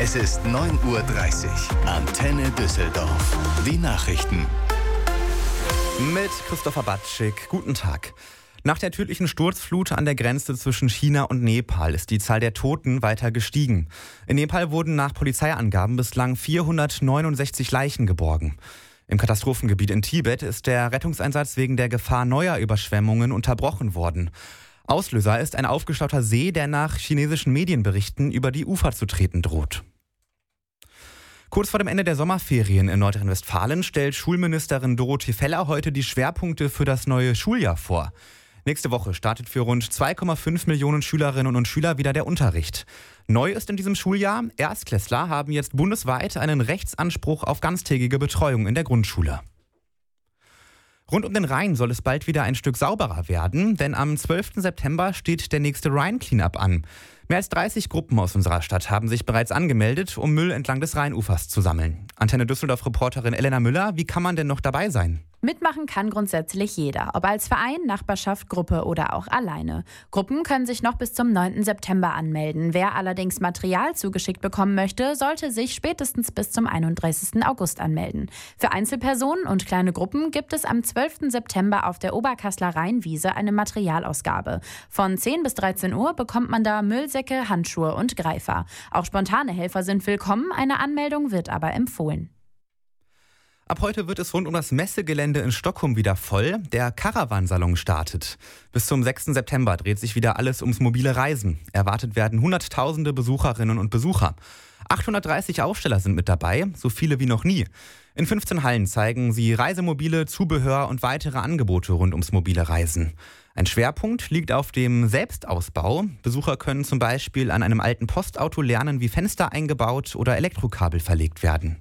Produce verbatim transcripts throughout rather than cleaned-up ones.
Es ist neun Uhr dreißig. Antenne Düsseldorf. Die Nachrichten. Mit Christopher Batschik. Guten Tag. Nach der tödlichen Sturzflut an der Grenze zwischen China und Nepal ist die Zahl der Toten weiter gestiegen. In Nepal wurden nach Polizeiangaben bislang vierhundertneunundsechzig Leichen geborgen. Im Katastrophengebiet in Tibet ist der Rettungseinsatz wegen der Gefahr neuer Überschwemmungen unterbrochen worden. Auslöser ist ein aufgestauter See, der nach chinesischen Medienberichten über die Ufer zu treten droht. Kurz vor dem Ende der Sommerferien in Nordrhein-Westfalen stellt Schulministerin Dorothee Feller heute die Schwerpunkte für das neue Schuljahr vor. Nächste Woche startet für rund zwei Komma fünf Millionen Schülerinnen und Schüler wieder der Unterricht. Neu ist in diesem Schuljahr, Erstklässler haben jetzt bundesweit einen Rechtsanspruch auf ganztägige Betreuung in der Grundschule. Rund um den Rhein soll es bald wieder ein Stück sauberer werden, denn am zwölften September steht der nächste Rhein-Cleanup an. Mehr als dreißig Gruppen aus unserer Stadt haben sich bereits angemeldet, um Müll entlang des Rheinufers zu sammeln. Antenne Düsseldorf-Reporterin Elena Müller, wie kann man denn noch dabei sein? Mitmachen kann grundsätzlich jeder, ob als Verein, Nachbarschaft, Gruppe oder auch alleine. Gruppen können sich noch bis zum neunten September anmelden. Wer allerdings Material zugeschickt bekommen möchte, sollte sich spätestens bis zum einunddreißigsten August anmelden. Für Einzelpersonen und kleine Gruppen gibt es am zwölften September auf der Oberkassler Rheinwiese eine Materialausgabe. Von zehn bis dreizehn Uhr bekommt man da Müllsäcke, Handschuhe und Greifer. Auch spontane Helfer sind willkommen, eine Anmeldung wird aber empfohlen. Ab heute wird es rund um das Messegelände in Stockholm wieder voll. Der Caravan-Salon startet. Bis zum sechsten September dreht sich wieder alles ums mobile Reisen. Erwartet werden hunderttausende Besucherinnen und Besucher. achthundertdreißig Aussteller sind mit dabei, so viele wie noch nie. In fünfzehn Hallen zeigen sie Reisemobile, Zubehör und weitere Angebote rund ums mobile Reisen. Ein Schwerpunkt liegt auf dem Selbstausbau. Besucher können zum Beispiel an einem alten Postauto lernen, wie Fenster eingebaut oder Elektrokabel verlegt werden.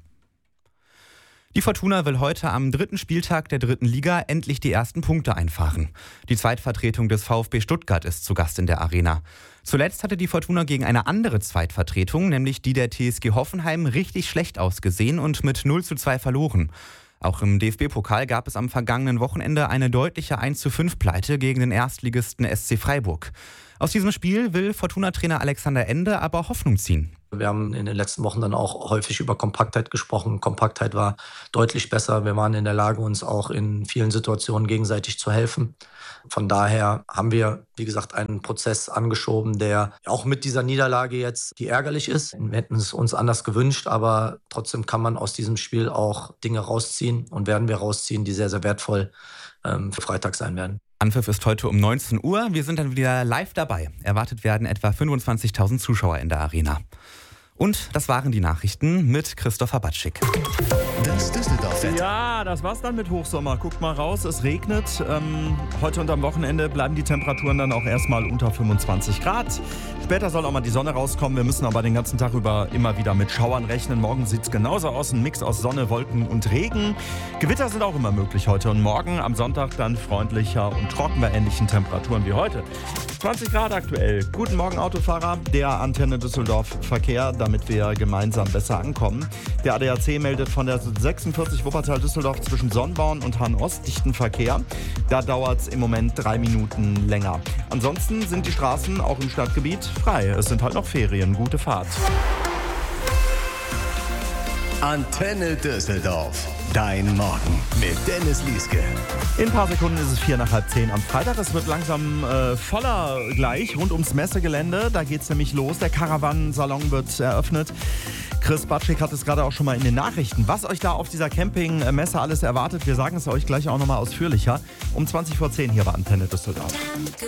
Die Fortuna will heute am dritten Spieltag der dritten Liga endlich die ersten Punkte einfahren. Die Zweitvertretung des VfB Stuttgart ist zu Gast in der Arena. Zuletzt hatte die Fortuna gegen eine andere Zweitvertretung, nämlich die der T S G Hoffenheim, richtig schlecht ausgesehen und mit null zu zwei verloren. Auch im D F B-Pokal gab es am vergangenen Wochenende eine deutliche eins zu fünf Pleite gegen den Erstligisten S C Freiburg. Aus diesem Spiel will Fortuna-Trainer Alexander Ende aber Hoffnung ziehen. Wir haben in den letzten Wochen dann auch häufig über Kompaktheit gesprochen. Kompaktheit war deutlich besser. Wir waren in der Lage, uns auch in vielen Situationen gegenseitig zu helfen. Von daher haben wir, wie gesagt, einen Prozess angeschoben, der auch mit dieser Niederlage jetzt, die ärgerlich ist. Wir hätten es uns anders gewünscht, aber trotzdem kann man aus diesem Spiel auch Dinge rausziehen und werden wir rausziehen, die sehr, sehr wertvoll ähm, für Freitag sein werden. Anpfiff ist heute um neunzehn Uhr. Wir sind dann wieder live dabei. Erwartet werden etwa fünfundzwanzigtausend Zuschauer in der Arena. Und das waren die Nachrichten mit Christopher Batschik. Das Düsseldorf-Wetter. Ja, das war's dann mit Hochsommer. Guckt mal raus, es regnet. Ähm, heute und am Wochenende bleiben die Temperaturen dann auch erstmal unter fünfundzwanzig Grad. Später soll auch mal die Sonne rauskommen. Wir müssen aber den ganzen Tag über immer wieder mit Schauern rechnen. Morgen sieht's genauso aus, ein Mix aus Sonne, Wolken und Regen. Gewitter sind auch immer möglich heute und morgen. Am Sonntag dann freundlicher und trocken bei ähnlichen Temperaturen wie heute. zwanzig Grad aktuell. Guten Morgen, Autofahrer. Der Antenne Düsseldorf Verkehr, damit wir gemeinsam besser ankommen. Der A D A C meldet von der sechsundvierzig Wuppertal-Düsseldorf zwischen Sonnborn und Hahn-Ost dichten Verkehr. Da dauert es im Moment drei Minuten länger. Ansonsten sind die Straßen auch im Stadtgebiet frei. Es sind halt noch Ferien. Gute Fahrt. Antenne Düsseldorf. Dein Morgen mit Dennis Lieske. In ein paar Sekunden ist es vier nach halb zehn am Freitag. Es wird langsam äh, voller gleich rund ums Messegelände. Da geht es nämlich los. Der Caravan-Salon wird eröffnet. Chris Batschik hat es gerade auch schon mal in den Nachrichten. Was euch da auf dieser Campingmesse alles erwartet, wir sagen es euch gleich auch nochmal ausführlicher. Um zwanzig vor zehn hier bei Antenne Düsseldorf.